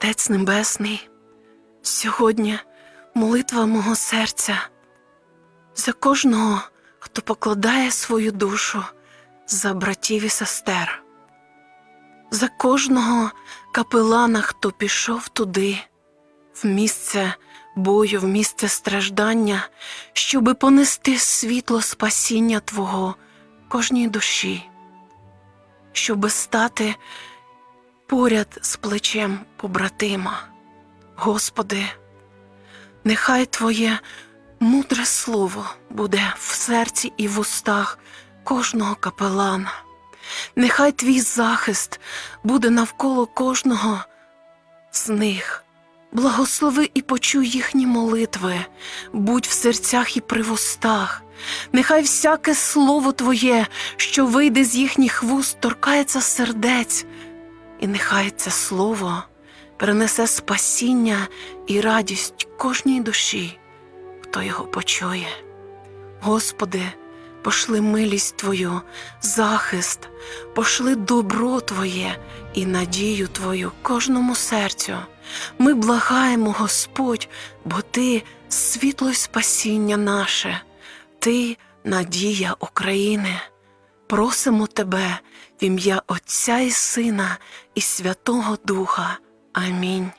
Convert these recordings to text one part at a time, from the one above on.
Отець Небесний, сьогодні молитва мого серця за кожного, хто покладає свою душу за братів і сестер, за кожного капелана, хто пішов туди, в місце бою, в місце страждання, щоби понести світло спасіння Твого кожній душі, щоби стати поряд з плечем побратима. Господи, нехай Твоє мудре слово буде в серці і в устах кожного капелана. Нехай Твій захист буде навколо кожного з них. Благослови і почуй їхні молитви, будь в серцях і при вустах. Нехай всяке слово Твоє, що вийде з їхніх вуст, торкається сердець. І нехай це слово принесе спасіння і радість кожній душі, хто його почує. Господи, пошли милість Твою, захист, пошли добро Твоє і надію Твою кожному серцю. Ми благаємо, Господь, бо Ти – світло й спасіння наше, Ти – надія України. Просимо Тебе в ім'я Отця і Сина і Святого Духа. Амінь.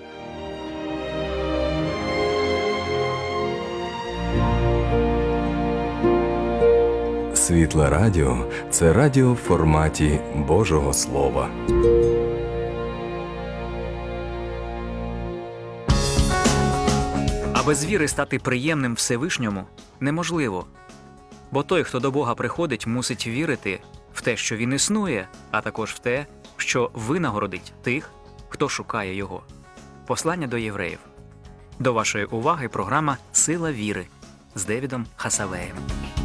Світле Радіо – це радіо в форматі Божого Слова. А без віри стати приємним Всевишньому неможливо. Бо той, хто до Бога приходить, мусить вірити в те, що Він існує, а також в те, що винагородить тих, хто шукає Його. Послання до євреїв. До вашої уваги програма «Сила віри» з Девідом Хасавеєм.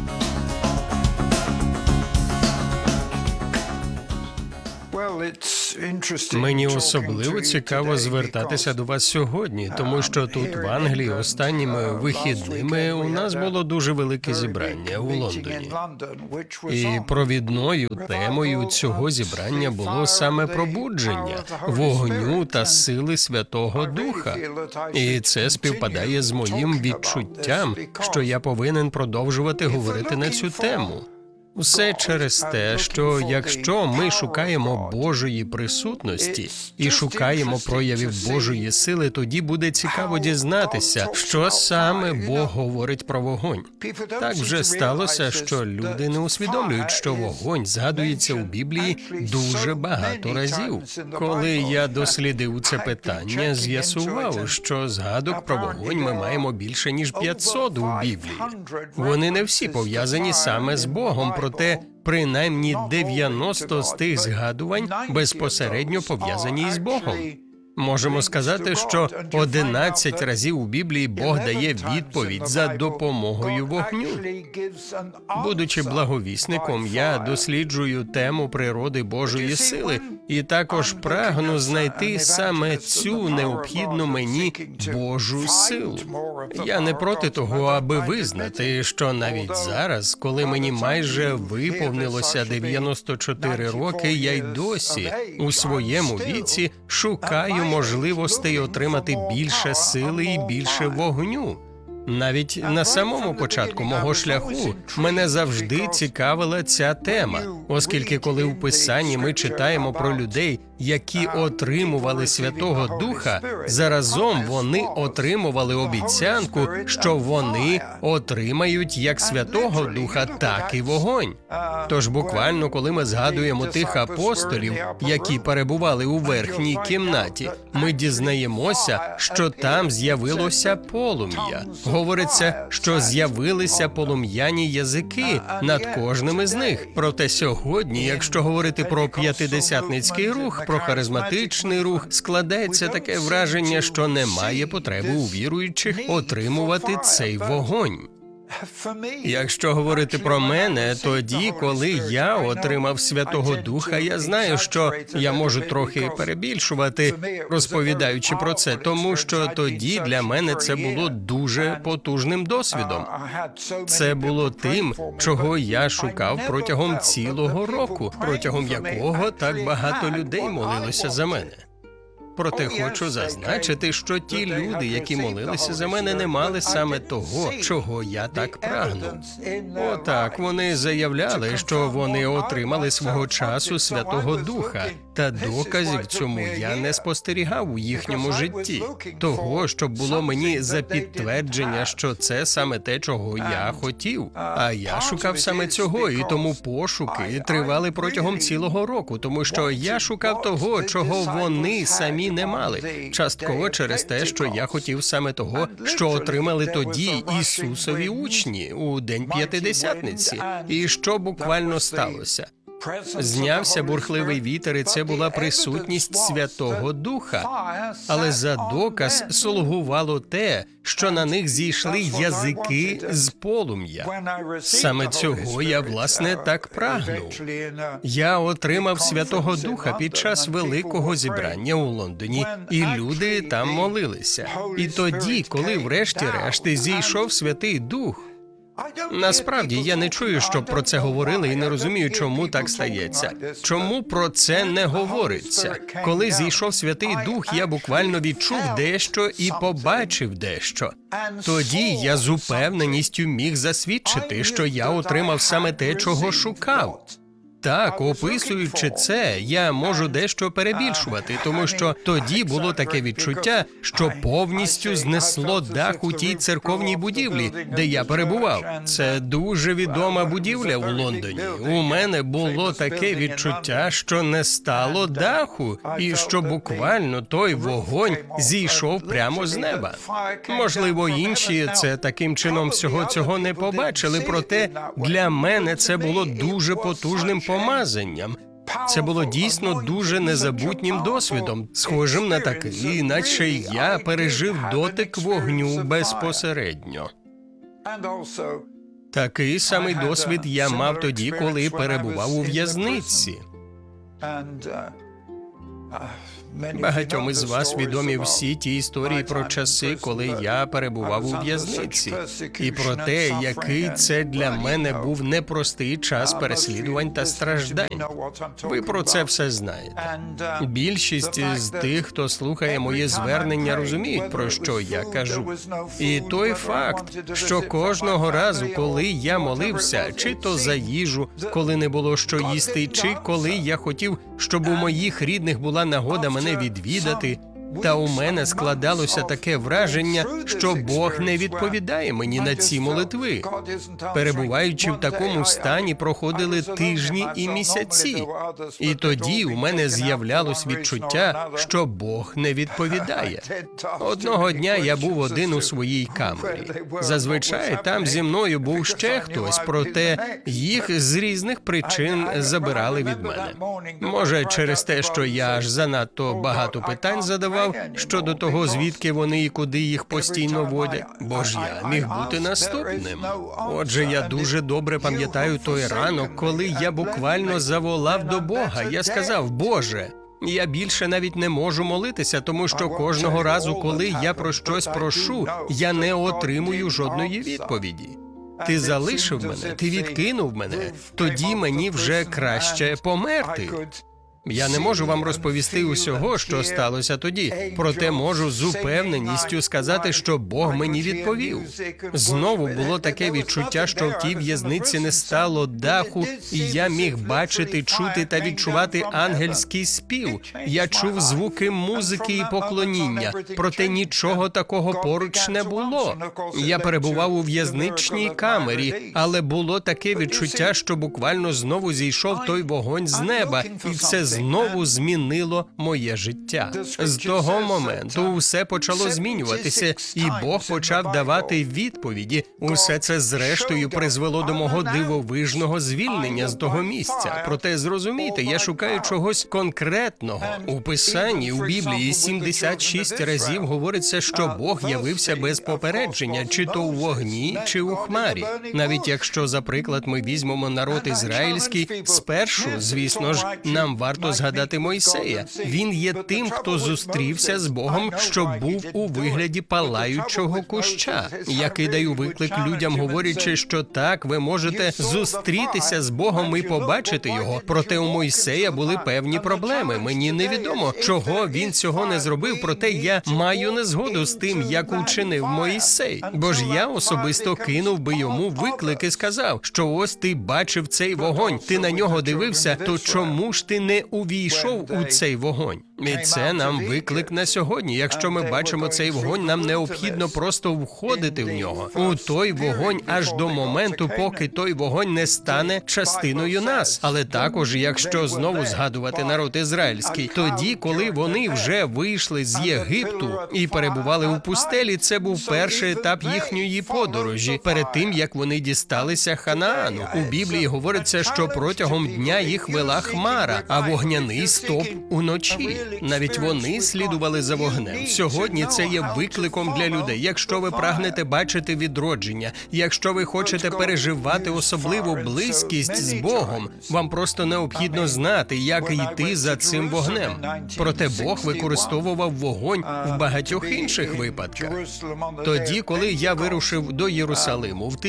Мені особливо цікаво звертатися до вас сьогодні, тому що тут, в Англії, останніми вихідними у нас було дуже велике зібрання у Лондоні. І провідною темою цього зібрання було саме пробудження вогню та сили Святого Духа. І це співпадає з моїм відчуттям, що я повинен продовжувати говорити на цю тему. Все через те, що якщо ми шукаємо Божої присутності і шукаємо проявів Божої сили, тоді буде цікаво дізнатися, що саме Бог говорить про вогонь. Так вже сталося, що люди не усвідомлюють, що вогонь згадується у Біблії дуже багато разів. Коли я дослідив це питання, з'ясував, що згадок про вогонь ми маємо більше, ніж 500 у Біблії. Вони не всі пов'язані саме з Богом, проте принаймні 90 з тих згадувань безпосередньо пов'язані із Богом. Можемо сказати, що 11 разів у Біблії Бог дає відповідь за допомогою вогню. Будучи благовісником, я досліджую тему природи Божої сили і також прагну знайти саме цю необхідну мені Божу силу. Я не проти того, аби визнати, що навіть зараз, коли мені майже виповнилося 94 роки, я й досі у своєму віці шукаю можливостей отримати більше сили і більше вогню. Навіть на самому початку мого шляху мене завжди цікавила ця тема, оскільки коли в Писанні ми читаємо про людей, які отримували Святого Духа, заразом вони отримували обіцянку, що вони отримають як Святого Духа, так і вогонь. Тож буквально, коли ми згадуємо тих апостолів, які перебували у верхній кімнаті, ми дізнаємося, що там з'явилося полум'я. Говориться, що з'явилися полум'яні язики над кожним із них. Проте сьогодні, якщо говорити про п'ятидесятницький рух, про харизматичний рух, складається таке враження, що немає потреби у віруючих отримувати цей вогонь. Якщо говорити про мене, тоді, коли я отримав Святого Духа, я знаю, що я можу трохи перебільшувати, розповідаючи про це, тому що тоді для мене це було дуже потужним досвідом. Це було тим, чого я шукав протягом цілого року, протягом якого так багато людей молилося за мене. Проте хочу зазначити, що ті люди, які молилися за мене, не мали саме того, чого я так прагнув. Отак, вони заявляли, що вони отримали свого часу Святого Духа, та доказів цьому я не спостерігав у їхньому житті. Того, щоб було мені за підтвердження, що це саме те, чого я хотів. А я шукав саме цього, і тому пошуки тривали протягом цілого року, тому що я шукав того, чого вони самі не мали. Частково через те, що я хотів саме того, що отримали тоді Ісусові учні у День П'ятидесятниці. І що буквально сталося? Знявся бурхливий вітер, і це була присутність Святого Духа. Але за доказ слугувало те, що на них зійшли язики з полум'я. Саме цього я, власне, так прагнув. Я отримав Святого Духа під час великого зібрання у Лондоні, і люди там молилися. І тоді, коли врешті-решт зійшов Святий Дух, насправді, я не чую, щоб про це говорили, і не розумію, чому так стається. Чому про це не говориться? Коли зійшов Святий Дух, я буквально відчув дещо і побачив дещо. Тоді я з упевненістю міг засвідчити, що я отримав саме те, чого шукав. Так, описуючи це, я можу дещо перебільшувати, тому що тоді було таке відчуття, що повністю знесло дах у тій церковній будівлі, де я перебував. Це дуже відома будівля у Лондоні. У мене було таке відчуття, що не стало даху, і що буквально той вогонь зійшов прямо з неба. Можливо, інші це таким чином всього цього не побачили, проте для мене це було дуже потужним помазанням. Це було дійсно дуже незабутнім досвідом, схожим на такий, наче я пережив дотик вогню безпосередньо. Такий самий досвід я мав тоді, коли перебував у в'язниці. Багатьом із вас відомі всі ті історії про часи, коли я перебував у в'язниці, і про те, який це для мене був непростий час переслідувань та страждань. Ви про це все знаєте. Більшість з тих, хто слухає моє звернення, розуміють, про що я кажу. І той факт, що кожного разу, коли я молився, чи то за їжу, коли не було що їсти, чи коли я хотів, щоб у моїх рідних була нагода мене відвідати, та у мене складалося таке враження, що Бог не відповідає мені на ці молитви. Перебуваючи в такому стані, проходили тижні і місяці. І тоді у мене з'являлось відчуття, що Бог не відповідає. Одного дня я був один у своїй камері. Зазвичай там зі мною був ще хтось, проте їх з різних причин забирали від мене. Може, через те, що я аж занадто багато питань задавав щодо того, звідки вони і куди їх постійно водять, бо ж я міг бути наступним. Отже, я дуже добре пам'ятаю той ранок, коли я буквально заволав до Бога. Я сказав: «Боже, я більше навіть не можу молитися, тому що кожного разу, коли я про щось прошу, я не отримую жодної відповіді. Ти залишив мене, ти відкинув мене, тоді мені вже краще померти». Я не можу вам розповісти усього, що сталося тоді, проте можу з упевненістю сказати, що Бог мені відповів. Знову було таке відчуття, що в тій в'язниці не стало даху, і я міг бачити, чути та відчувати ангельський спів. Я чув звуки музики і поклоніння, проте нічого такого поруч не було. Я перебував у в'язничній камері, але було таке відчуття, що буквально знову зійшов той вогонь з неба, і це знову змінило моє життя. З того моменту все почало змінюватися, і Бог почав давати відповіді. Усе це зрештою призвело до мого дивовижного звільнення з того місця. Проте зрозумійте, я шукаю чогось конкретного. У Писанні, у Біблії 76 разів говориться, що Бог явився без попередження, чи то у вогні, чи у хмарі. Навіть якщо, за приклад, ми візьмемо народ ізраїльський, спершу, звісно ж, нам варто варто згадати Мойсея. Він є тим, хто зустрівся з Богом, що був у вигляді палаючого куща. Я кидаю виклик людям, говорячи, що так, ви можете зустрітися з Богом і побачити його. Проте у Мойсея були певні проблеми. Мені невідомо, чого він цього не зробив, проте я маю незгоду з тим, як учинив Мойсей. Бо ж я особисто кинув би йому виклик і сказав, що ось ти бачив цей вогонь, ти на нього дивився, то чому ж ти не увійшов у цей вогонь? І це нам виклик на сьогодні. Якщо ми бачимо цей вогонь, нам необхідно просто входити в нього. У той вогонь аж до моменту, поки той вогонь не стане частиною нас. Але також, якщо знову згадувати народ ізраїльський, тоді, коли вони вже вийшли з Єгипту і перебували у пустелі, це був перший етап їхньої подорожі, перед тим, як вони дісталися Ханаану. У Біблії говориться, що протягом дня їх вела хмара, а вогняний стовп уночі. Навіть вони слідували за вогнем. Сьогодні це є викликом для людей. Якщо ви прагнете бачити відродження, якщо ви хочете переживати особливу близькість з Богом, вам просто необхідно знати, як йти за цим вогнем. Проте Бог використовував вогонь в багатьох інших випадках. Тоді, коли я вирушив до Єрусалиму в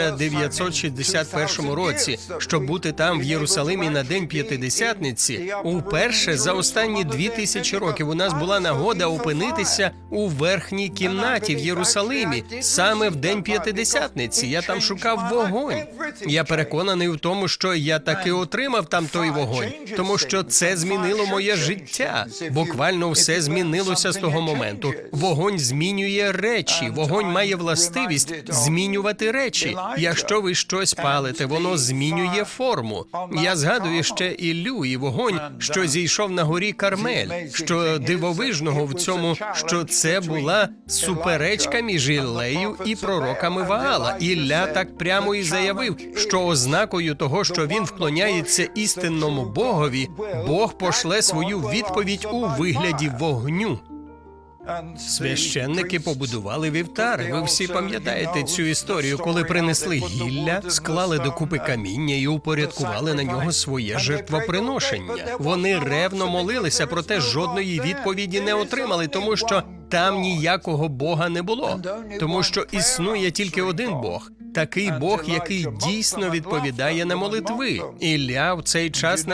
1961 році, щоб бути там в Єрусалимі на День П'ятидесятниці, уперше за останні 2000 років у нас була нагода опинитися у верхній кімнаті в Єрусалимі, саме в День П'ятидесятниці. Я там шукав вогонь. Я переконаний в тому, що я таки отримав там той вогонь, тому що це змінило моє життя. Буквально все змінилося з того моменту. Вогонь змінює речі, вогонь має властивість змінювати речі. Якщо ви щось палите, воно змінює форму. Я згадую ще Іллю і вогонь, що зійшов на горі Кармель. Що дивовижного в цьому, що це була суперечка між Іллею і пророками Ваала. Ілля так прямо і заявив, що ознакою того, що він вклоняється істинному Богові, Бог пошле свою відповідь у вигляді вогню. Священники побудували вівтар. Ви всі пам'ятаєте цю історію, коли принесли гілля, склали докупи каміння і упорядкували на нього своє жертвоприношення. Вони ревно молилися, проте жодної відповіді не отримали, тому що там ніякого Бога не було. Тому що існує тільки один Бог. Такий Бог, який дійсно відповідає на молитви. Ілля в цей час